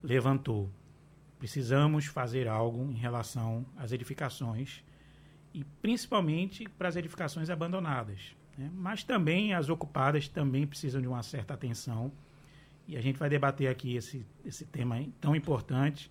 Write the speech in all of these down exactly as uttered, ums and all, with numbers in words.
levantou. Precisamos fazer algo em relação às edificações e principalmente para as edificações abandonadas, né? Mas também as ocupadas também precisam de uma certa atenção e a gente vai debater aqui esse, esse tema tão importante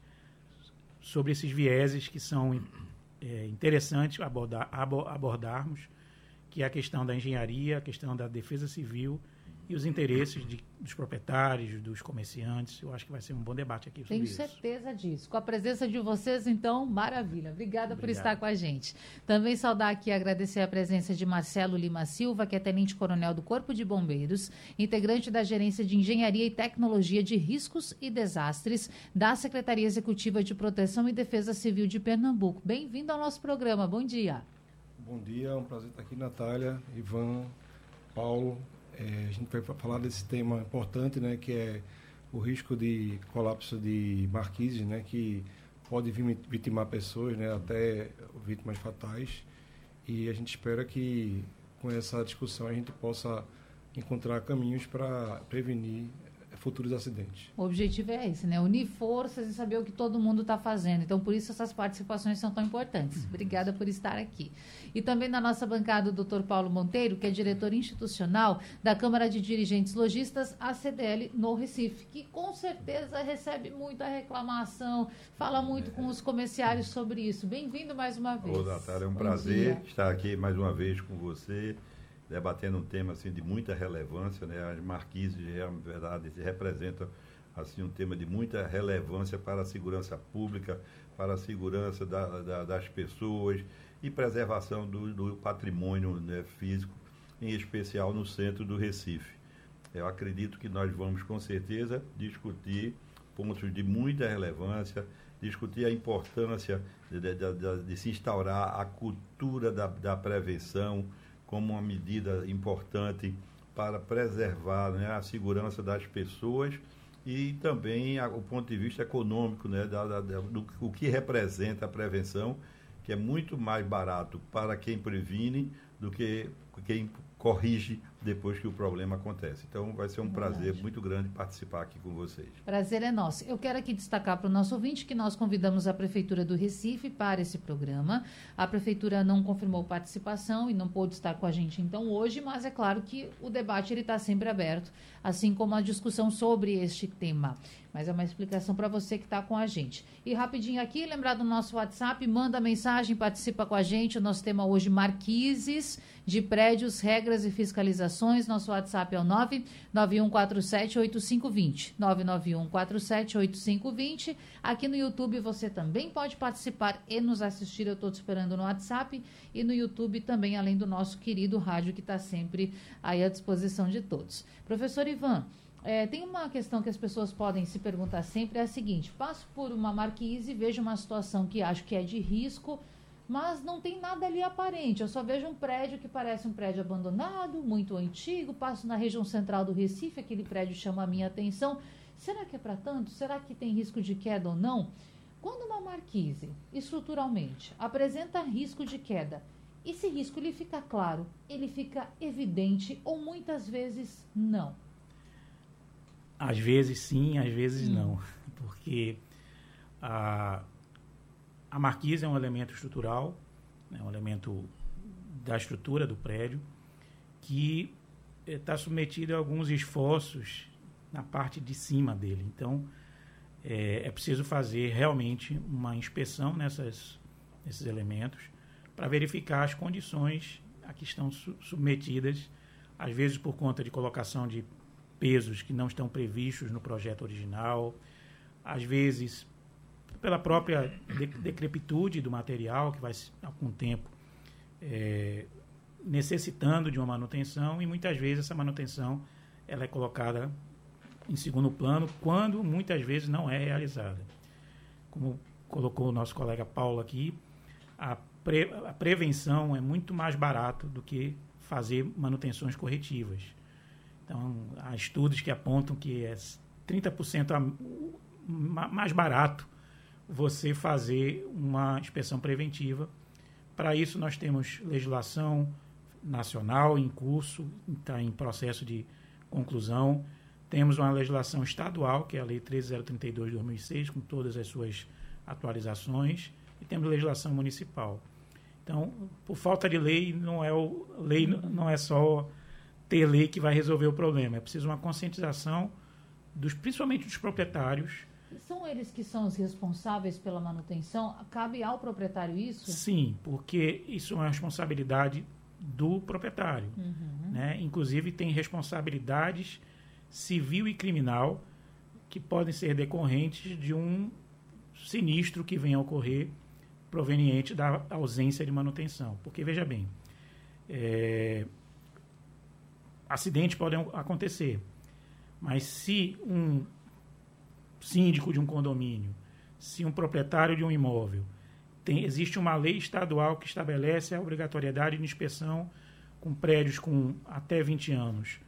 sobre esses vieses que são é, interessantes abordar, abordarmos, que é a questão da engenharia, a questão da defesa civil e os interesses de, dos proprietários, dos comerciantes. Eu acho que vai ser um bom debate aqui sobre Tenho isso. Tenho certeza disso. Com a presença de vocês, então, maravilha. Obrigada Obrigado. por estar com a gente. Também saudar aqui e agradecer a presença de Marcelo Lima Silva, que é tenente-coronel do Corpo de Bombeiros, integrante da Gerência de Engenharia e Tecnologia de Riscos e Desastres da Secretaria Executiva de Proteção e Defesa Civil de Pernambuco. Bem-vindo ao nosso programa. Bom dia. Bom dia, é um prazer estar aqui, Natália, Ivan, Paulo. É, a gente vai falar desse tema importante, né, que é o risco de colapso de marquises, né, que pode vitimar pessoas, né, até vítimas fatais. E a gente espera que com essa discussão a gente possa encontrar caminhos para prevenir futuros acidentes. O objetivo é esse, né? Unir forças e saber o que todo mundo está fazendo. Então, por isso, essas participações são tão importantes. Obrigada por estar aqui. E também na nossa bancada, o doutor Paulo Monteiro, que é diretor institucional da Câmara de Dirigentes Lojistas, a C D L, no Recife, que com certeza recebe muita reclamação, fala muito é. com os comerciários sobre isso. Bem-vindo mais uma vez. Ô, Natália, é um Bom prazer dia. estar aqui mais uma vez com você, debatendo um tema assim, de muita relevância, né? As marquises, na verdade, representam assim, um tema de muita relevância para a segurança pública, para a segurança da, da, das pessoas e preservação do, do patrimônio, né, físico, em especial no centro do Recife. Eu acredito que nós vamos, com certeza, discutir pontos de muita relevância, discutir a importância de, de, de, de se instaurar a cultura da, da prevenção, como uma medida importante para preservar, né, a segurança das pessoas e também a, o ponto de vista econômico, né, da, da, do o que representa a prevenção, que é muito mais barato para quem previne do que quem corrige depois que o problema acontece. Então, vai ser um Verdade. prazer muito grande participar aqui com vocês. Prazer é nosso. Eu quero aqui destacar para o nosso ouvinte que nós convidamos a Prefeitura do Recife para esse programa. A Prefeitura não confirmou participação e não pôde estar com a gente, então, hoje, mas é claro que o debate está sempre aberto, assim como a discussão sobre este tema. Mas é uma explicação para você que está com a gente. E rapidinho aqui, lembrar do nosso WhatsApp, manda mensagem, participa com a gente. O nosso tema hoje, marquises de prédios, regras e fiscalizações. Nosso WhatsApp é o nove nove um quatro sete oito cinco dois zero. nove nove um quatro sete oito cinco dois zero. Aqui no YouTube você também pode participar e nos assistir. Eu estou te esperando no WhatsApp e no YouTube também, além do nosso querido rádio que está sempre aí à disposição de todos. Professor Ivan, É, tem uma questão que as pessoas podem se perguntar sempre, é a seguinte: passo por uma marquise, vejo uma situação que acho que é de risco, mas não tem nada ali aparente, eu só vejo um prédio que parece um prédio abandonado, muito antigo, passo na região central do Recife, aquele prédio chama a minha atenção, será que é para tanto? Será que tem risco de queda ou não? Quando uma marquise, estruturalmente, apresenta risco de queda, esse risco ele fica claro, ele fica evidente ou muitas vezes não? Às vezes sim, às vezes hum. não, porque a, a marquise é um elemento estrutural, né, um elemento da estrutura do prédio, que está submetido a alguns esforços na parte de cima dele. Então, é, é preciso fazer realmente uma inspeção nessas, nesses elementos para verificar as condições a que estão su- submetidas, às vezes por conta de colocação de pesos que não estão previstos no projeto original, às vezes pela própria de- decrepitude do material, que vai, com o tempo, é, necessitando de uma manutenção, e muitas vezes essa manutenção ela é colocada em segundo plano, quando muitas vezes não é realizada. Como colocou o nosso colega Paulo aqui, a, pre- a prevenção é muito mais barato do que fazer manutenções corretivas. Então, há estudos que apontam que é trinta por cento a, ma, mais barato você fazer uma inspeção preventiva. Para isso, nós temos legislação nacional em curso, está em processo de conclusão. Temos uma legislação estadual, que é a Lei treze mil trinta e dois de dois mil e seis, com todas as suas atualizações, e temos legislação municipal. Então, por falta de lei, não é, o, lei, não é só ter lei que vai resolver o problema, é preciso uma conscientização, dos, principalmente dos proprietários. São eles que são os responsáveis pela manutenção? Cabe ao proprietário isso? Sim, porque isso é uma responsabilidade do proprietário. Uhum. Né? Inclusive, tem responsabilidades civil e criminal que podem ser decorrentes de um sinistro que venha a ocorrer proveniente da ausência de manutenção. Porque, veja bem, é, acidentes podem acontecer, mas se um síndico de um condomínio, se um proprietário de um imóvel, tem, existe uma lei estadual que estabelece a obrigatoriedade de inspeção com prédios com até vinte anos,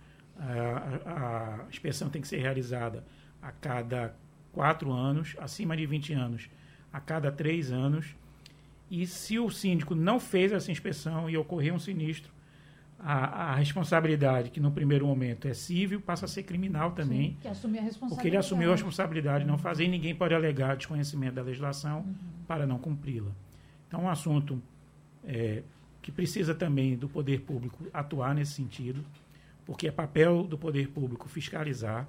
A, a inspeção tem que ser realizada a cada quatro anos, acima de vinte anos, a cada três anos. E se o síndico não fez essa inspeção e ocorrer um sinistro, a, a responsabilidade, que no primeiro momento é civil, passa a ser criminal também. Sim, que assumir a responsabilidade. Porque ele assumiu a responsabilidade de não fazer e ninguém pode alegar desconhecimento da legislação uhum. para não cumpri-la. Então, é um assunto é, que precisa também do poder público atuar nesse sentido, porque é papel do poder público fiscalizar,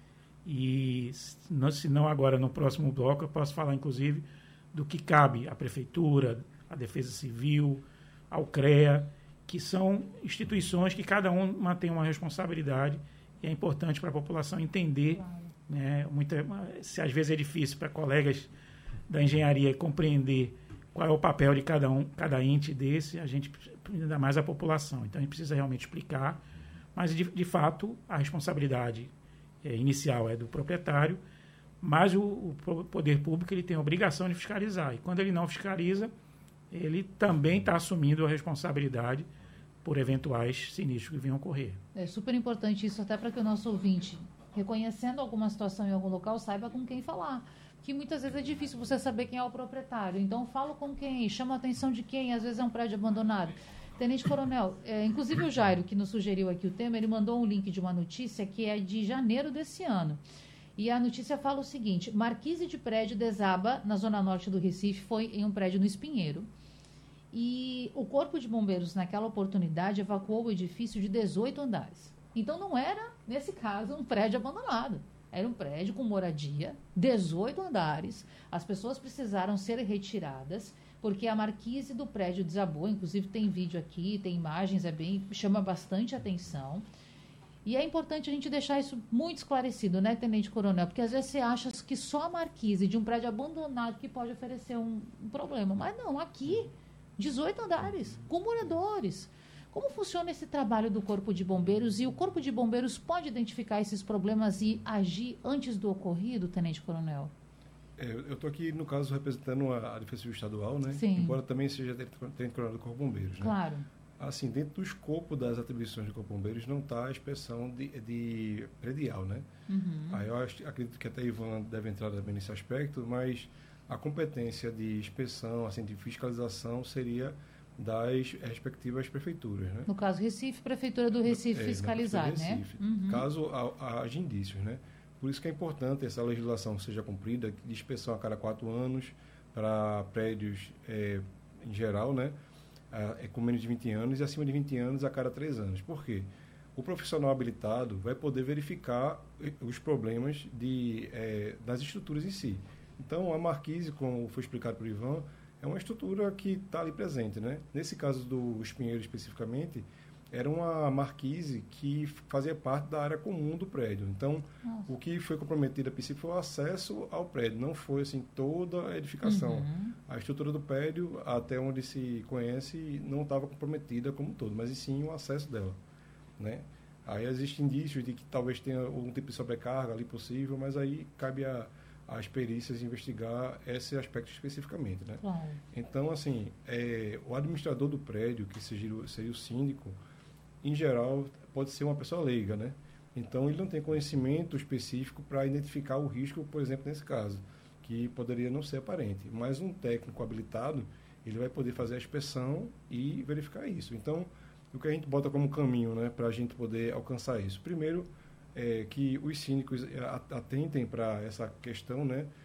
e se não agora no próximo bloco eu posso falar inclusive do que cabe à Prefeitura, à Defesa Civil, ao CREA, que são instituições que cada uma tem uma responsabilidade e é importante para a população entender, claro. Né, muita, se às vezes é difícil para colegas da engenharia compreender qual é o papel de cada um, cada ente desse, a gente, ainda mais a população, então a gente precisa realmente explicar. Mas, de, de fato, a responsabilidade é, inicial é do proprietário, mas o, o poder público ele tem a obrigação de fiscalizar. E quando ele não fiscaliza, ele também está assumindo a responsabilidade por eventuais sinistros que venham ocorrer. É super importante isso, até para que o nosso ouvinte, reconhecendo alguma situação em algum local, saiba com quem falar. Que muitas vezes é difícil você saber quem é o proprietário. Então, fala com quem, chama a atenção de quem, às vezes é um prédio abandonado. Tenente Coronel, é, inclusive o Jairo, que nos sugeriu aqui o tema, ele mandou um link de uma notícia que é de janeiro desse ano. E a notícia fala o seguinte: marquise de prédio desaba na zona norte do Recife, foi em um prédio no Espinheiro. E o Corpo de Bombeiros, naquela oportunidade, evacuou o edifício de dezoito andares. Então não era, nesse caso, um prédio abandonado. Era um prédio com moradia, dezoito andares. As pessoas precisaram ser retiradas porque a marquise do prédio desabou. Inclusive tem vídeo aqui, tem imagens, é bem, chama bastante atenção. E é importante a gente deixar isso muito esclarecido, né, Tenente Coronel? Porque às vezes você acha que só a marquise de um prédio abandonado que pode oferecer um, um problema. Mas não, aqui, dezoito andares, com moradores. Como funciona esse trabalho do Corpo de Bombeiros? E o Corpo de Bombeiros pode identificar esses problemas e agir antes do ocorrido, Tenente Coronel? É, eu estou aqui, no caso, representando a, a Defesa Civil Estadual, né? Sim. Embora também seja Tenente Coronel do Corpo de Bombeiros. Né? Claro. Assim, dentro do escopo das atribuições do Corpo de Bombeiros não está a inspeção de, de predial, né? Uhum. Aí eu acho, acredito que até Ivan deve entrar também nesse aspecto, mas a competência de inspeção, assim, de fiscalização seria das respectivas prefeituras, né? No caso Recife, Prefeitura do Recife é, fiscalizar, Recife, né? Uhum. Caso haja indícios, né? Por isso que é importante essa legislação seja cumprida, de inspeção a cada quatro anos para prédios é, em geral, né? É, com menos de vinte anos e acima de vinte anos a cada três anos. Por quê? O profissional habilitado vai poder verificar os problemas de, é, das estruturas em si. Então, a marquise, como foi explicado por Ivan, é uma estrutura que está ali presente, né? Nesse caso do Espinheiro especificamente, era uma marquise que fazia parte da área comum do prédio. Então, Nossa. o que foi comprometido a princípio foi o acesso ao prédio, não foi assim toda a edificação. Uhum. A estrutura do prédio, até onde se conhece, não estava comprometida como um todo, mas e sim o acesso dela, né? Aí existem indícios de que talvez tenha algum tipo de sobrecarga ali possível, mas aí cabe a as perícias investigar esse aspecto especificamente, né? Claro. Então, assim, é, o administrador do prédio, que seria, seria o síndico, em geral, pode ser uma pessoa leiga, né? Então, ele não tem conhecimento específico para identificar o risco, por exemplo, nesse caso, que poderia não ser aparente. Mas um técnico habilitado, ele vai poder fazer a inspeção e verificar isso. Então, o que a gente bota como caminho, né, para a gente poder alcançar isso? Primeiro, é, que os síndicos atentem para essa questão, né?